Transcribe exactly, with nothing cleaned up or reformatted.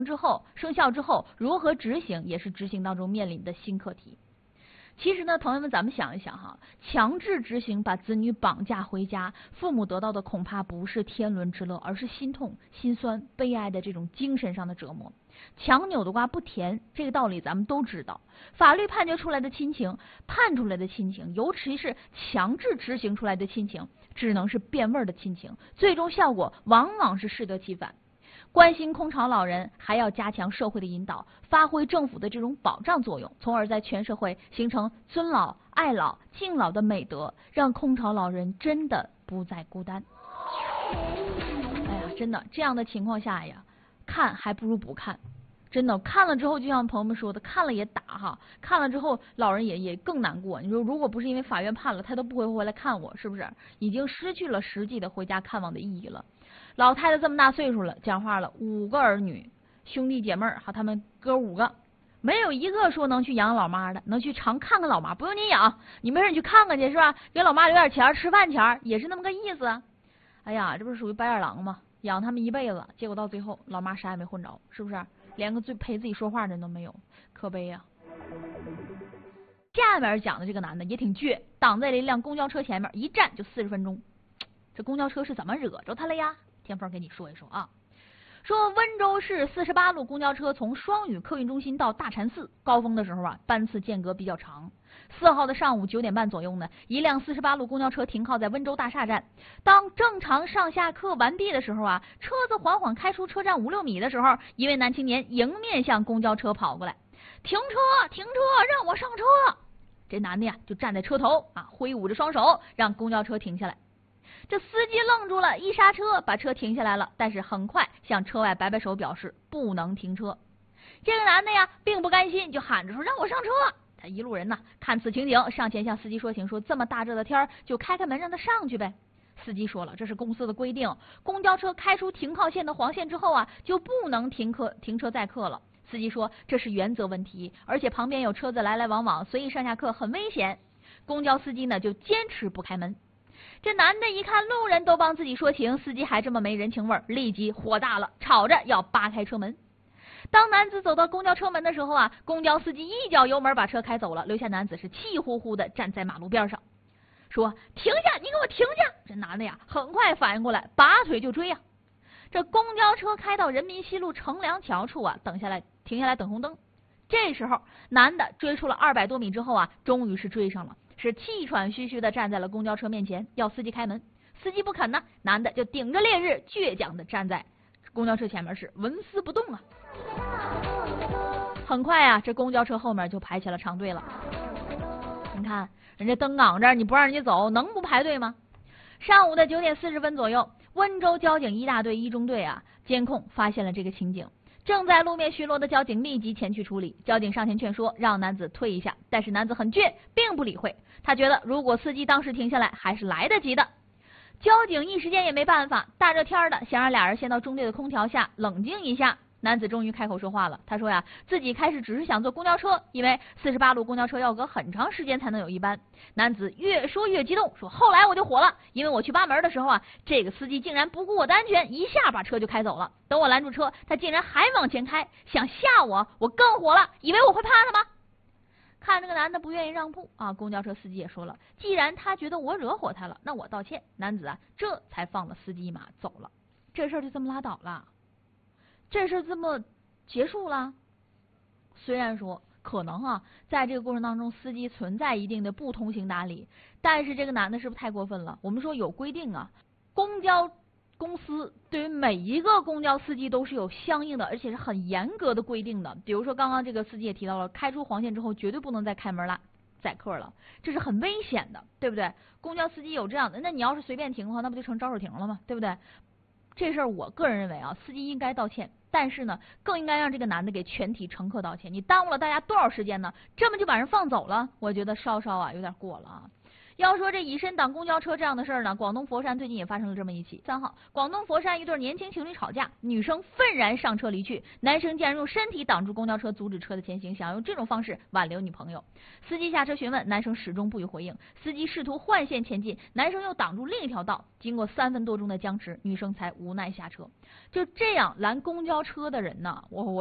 之后生效之后如何执行，也是执行当中面临的新课题。其实呢，朋友们，咱们想一想哈，强制执行把子女绑架回家，父母得到的恐怕不是天伦之乐，而是心痛、心酸、悲哀的这种精神上的折磨。强扭的瓜不甜，这个道理咱们都知道。法律判决出来的亲情，判出来的亲情，尤其是强制执行出来的亲情，只能是变味儿的亲情，最终效果往往是适得其反。关心空巢老人，还要加强社会的引导，发挥政府的这种保障作用，从而在全社会形成尊老、爱老、敬老的美德，让空巢老人真的不再孤单。哎呀，真的这样的情况下呀，看还不如不看。真的看了之后，就像朋友们说的，看了也打哈，看了之后老人也也更难过。你说如果不是因为法院判了，他都不会回来看我，是不是？已经失去了实际的回家看望的意义了。老太太这么大岁数了，讲话了，五个儿女，兄弟姐妹儿哈，他们哥五个，没有一个说能去养老妈的，能去常看看老妈，不用你养，你没事你去看看去是吧？给老妈留点钱，吃饭钱也是那么个意思。哎呀，这不是属于白眼狼吗？养他们一辈子，结果到最后老妈啥也没混着，是不是？连个最陪自己说话的人都没有，可悲呀、啊。下面讲的这个男的也挺倔，挡在了一辆公交车前面，一站就四十分钟。这公交车是怎么惹着他了呀？天风给你说一说啊。说温州市四十八路公交车从双语客运中心到大禅寺，高峰的时候啊，班次间隔比较长。四号的上午九点半左右呢，一辆四十八路公交车停靠在温州大厦站。当正常上下客完毕的时候啊，车子缓缓开出车站五六米的时候，一位男青年迎面向公交车跑过来，停车，停车，让我上车。这男的呀，就站在车头啊，挥舞着双手让公交车停下来。这司机愣住了，一刹车把车停下来了，但是很快向车外摆摆手，表示不能停车。这个男的呀，并不甘心，就喊着说让我上车。他一路人呐，看此情景，上前向司机说情，说这么大热的天就开开门让他上去呗。司机说了，这是公司的规定，公交车开出停靠线的黄线之后啊，就不能停客停车载客了。司机说这是原则问题，而且旁边有车子来来往往，随意上下客很危险。公交司机呢就坚持不开门。这男的一看路人都帮自己说情，司机还这么没人情味儿，立即火大了，吵着要扒开车门。当男子走到公交车门的时候啊，公交司机一脚油门把车开走了，留下男子是气呼呼的站在马路边上，说停下，你给我停下。这男的呀很快反应过来，拔腿就追呀。这公交车开到人民西路城梁桥处啊，等下来停下来等红灯。这时候男的追出了二百多米之后啊，终于是追上了，是气喘吁吁的站在了公交车面前，要司机开门。司机不肯呢，男的就顶着烈日倔强的站在公交车前面，是纹丝不动啊。很快啊，这公交车后面就排起了长队了。你看人家灯岗这儿，你不让人家走，能不排队吗？上午的九点四十分左右，温州交警一大队一中队啊，监控发现了这个情景。正在路面巡逻的交警立即前去处理，交警上前劝说，让男子退一下，但是男子很倔，并不理会。他觉得如果司机当时停下来，还是来得及的。交警一时间也没办法，大热天的，想让俩人先到中队的空调下冷静一下。男子终于开口说话了，他说呀，自己开始只是想坐公交车，因为四十八路公交车要隔很长时间才能有一班。男子越说越激动，说后来我就火了，因为我去扒门的时候啊，这个司机竟然不顾我的安全，一下把车就开走了。等我拦住车，他竟然还往前开，想吓我，我更火了，以为我会怕他吗？看这个男的不愿意让步啊，公交车司机也说了，既然他觉得我惹火他了，那我道歉。男子啊，这才放了司机一马走了。这事儿就这么拉倒了。这事这么结束了。虽然说可能啊，在这个过程当中，司机存在一定的不通情达理，但是这个男的是不是太过分了？我们说有规定啊，公交公司对于每一个公交司机都是有相应的，而且是很严格的规定的。比如说刚刚这个司机也提到了，开出黄线之后绝对不能再开门了载客了，这是很危险的，对不对？公交司机有这样的，那你要是随便停的话，那不就成招手停了吗？对不对？这事儿我个人认为啊，司机应该道歉，但是呢，更应该让这个男的给全体乘客道歉。你耽误了大家多少时间呢？这么就把人放走了，我觉得稍稍啊有点过了啊。 要说这以身挡公交车这样的事儿呢，广东佛山最近也发生了这么一起。三号，广东佛山一对年轻情侣吵架，女生愤然上车离去，男生竟然用身体挡住公交车，阻止车的前行，想用这种方式挽留女朋友。司机下车询问，男生始终不予回应。司机试图换线前进，男生又挡住另一条道。经过三分多钟的僵持，女生才无奈下车。就这样拦公交车的人呢，我我。